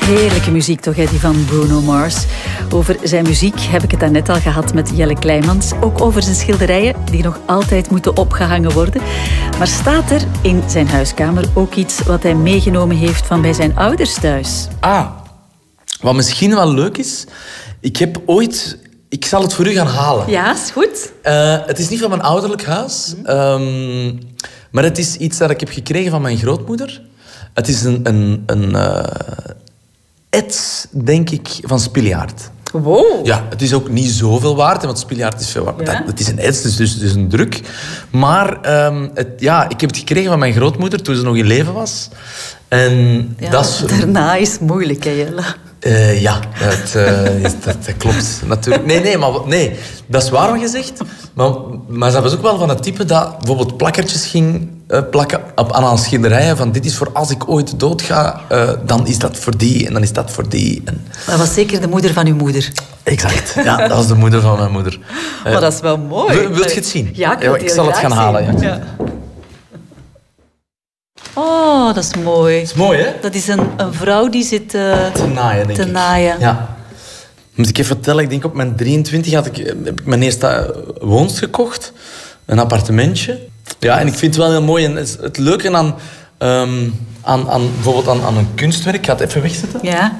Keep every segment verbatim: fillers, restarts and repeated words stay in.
Heerlijke muziek toch, hè, die van Bruno Mars. Over zijn muziek heb ik het daarnet al gehad met Jelle Kleijmans. Ook over zijn schilderijen, die nog altijd moeten opgehangen worden. Maar staat er in zijn huiskamer ook iets wat hij meegenomen heeft van bij zijn ouders thuis? Ah, wat misschien wel leuk is. Ik heb ooit... Ik zal het voor u gaan halen. Ja, is goed. Uh, het is niet van mijn ouderlijk huis. Mm. Um, maar het is iets dat ik heb gekregen van mijn grootmoeder. Het is een... een, een uh, ets, denk ik, van Stiljaard. Wow. Ja, het is ook niet zoveel waard, want Stiljaard is veel waard. Ja? Het is een ets, dus het is een druk. Maar um, het, ja, ik heb het gekregen van mijn grootmoeder toen ze nog in leven was. En ja, dat is, daarna is het moeilijk, hè, Jelle? Uh, ja, dat, uh, is, dat, dat klopt natuurlijk. Nee, nee, maar nee, dat is waar wat je zegt. Maar, maar ze was ook wel van het type dat bijvoorbeeld plakkertjes ging uh, plakken op, aan schilderijen van dit is voor als ik ooit doodga, uh, dan is dat voor die en dan is dat voor die. En... Dat was zeker de moeder van uw moeder. Exact, ja, dat was de moeder van mijn moeder. Uh, maar dat is wel mooi. Wil, wilt je het zien? Ja, ik, ja, ik zal het gaan zien. halen. Ja. Ja. Oh, dat is mooi. Dat is mooi, hè? Dat is een, een vrouw die zit uh, te naaien, denk te ik. naaien. Ja. Moet ik even vertellen, ik denk op mijn drieëntwintig had ik, heb ik mijn eerste woonst gekocht. Een appartementje. Ja, en ik vind het wel heel mooi. En het, het leuke aan, um, aan, aan, bijvoorbeeld aan, aan een kunstwerk... Ik ga het even wegzetten. Ja.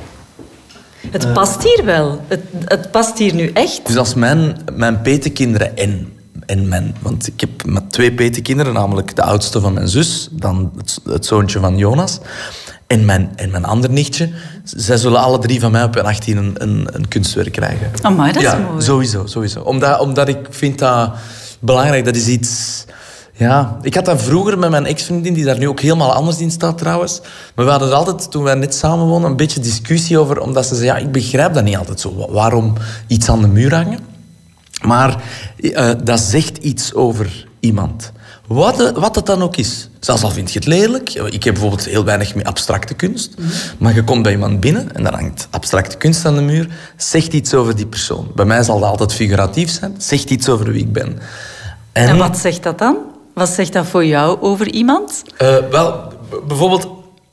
Het uh, past hier wel. Het, het past hier nu echt. Dus als mijn, mijn petekinderen en... En mijn, want ik heb met twee petekinderen, namelijk de oudste van mijn zus, dan het, het zoontje van Jonas, en mijn, en mijn ander nichtje. Zij zullen alle drie van mij op hun achttien een, een, een kunstwerk krijgen. Amai, dat is ja, mooi. Sowieso, sowieso. Omdat, omdat ik vind dat belangrijk. Dat is iets... Ja, ik had dat vroeger met mijn ex-vriendin, die daar nu ook helemaal anders in staat trouwens. Maar we hadden er altijd, toen wij net samen woonden, een beetje discussie over, omdat ze zei, ja, ik begrijp dat niet altijd zo. Waarom iets aan de muur hangen? Maar uh, dat zegt iets over iemand. Wat, de, wat het dan ook is. Zelfs al vind je het lelijk. Ik heb bijvoorbeeld heel weinig met abstracte kunst. Mm-hmm. Maar je komt bij iemand binnen en dan hangt abstracte kunst aan de muur. Zegt iets over die persoon. Bij mij zal dat altijd figuratief zijn. Zegt iets over wie ik ben. En, en wat zegt dat dan? Wat zegt dat voor jou over iemand? Uh, wel, b- bijvoorbeeld...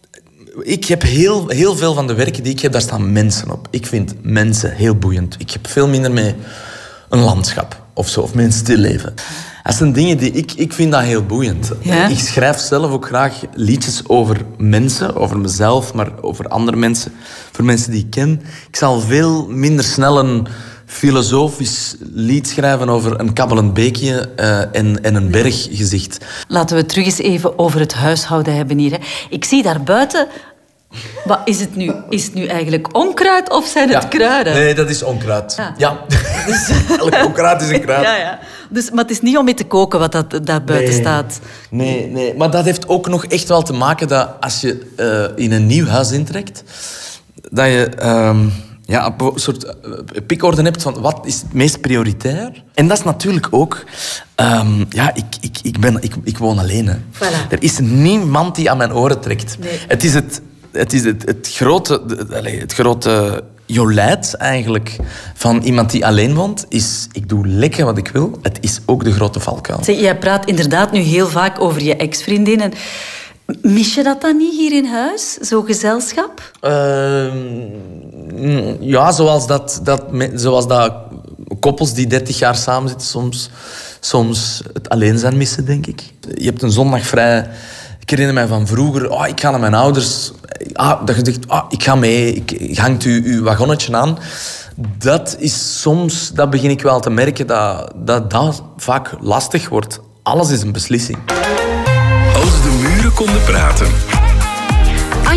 Ik heb heel, heel veel van de werken die ik heb, daar staan mensen op. Ik vind mensen heel boeiend. Ik heb veel minder mee... een landschap of zo, of mijn stilleven. Dat zijn dingen die ik... Ik vind dat heel boeiend. Ja? Ik schrijf zelf ook graag liedjes over mensen, over mezelf, maar over andere mensen, voor mensen die ik ken. Ik zal veel minder snel een filosofisch lied schrijven over een kabbelend beekje uh, en, en een berggezicht. Laten we het terug eens even over het huishouden hebben hier. Hè. Ik zie daar buiten... Wat is het nu? Is het nu eigenlijk onkruid of zijn het ja. kruiden? Nee, dat is onkruid. Ja. ja. Dus... Elk onkruid is een kruid. Ja, ja. Dus, maar het is niet om mee te koken wat dat, daar buiten nee. staat. Nee, nee, maar dat heeft ook nog echt wel te maken dat als je uh, in een nieuw huis intrekt, dat je um, ja, een soort uh, pikorde hebt van wat is het meest prioritair. En dat is natuurlijk ook... Um, ja, ik, ik, ik, ben, ik, ik woon alleen. Hè. Voilà. Er is niemand die aan mijn oren trekt. Nee. Het is het... Het is het, het grote, het grote jolijt eigenlijk van iemand die alleen woont, is ik doe lekker wat ik wil. Het is ook de grote valkuil. Zeg, jij praat inderdaad nu heel vaak over je ex-vriendinnen. Mis je dat dan niet hier in huis, zo'n gezelschap? Uh, ja, zoals dat, dat, zoals dat koppels die dertig jaar samen zitten soms, soms het alleen zijn missen, denk ik. Je hebt een zondag vrij... Ik herinner mij van vroeger, oh, ik ga naar mijn ouders. Ah, dat je zegt, oh, ik ga mee, ik, ik hangt u uw wagonnetje aan. Dat is soms, dat begin ik wel te merken, dat dat, dat vaak lastig wordt. Alles is een beslissing. Als de muren konden praten.